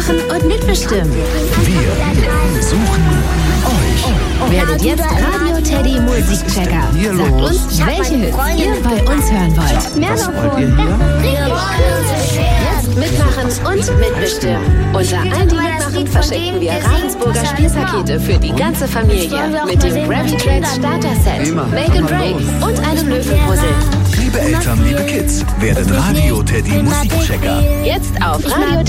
Mitmachen und mitbestimmen. Wir suchen euch. Werdet jetzt Radio Teddy Musikchecker. Sagt uns, welche Hits ihr bei uns hören wollt. Was wollt ihr hier? Jetzt mitmachen und mitbestimmen. Unter allen, die mitmachen, verschenken wir Ravensburger Spielpakete für die ganze Familie. Mit dem Gravy Tracks Starter Set, Make and Break und einem Löwenpuzzle. Liebe Eltern, liebe Kids, werdet Radio Teddy Musikchecker. Jetzt auf Radio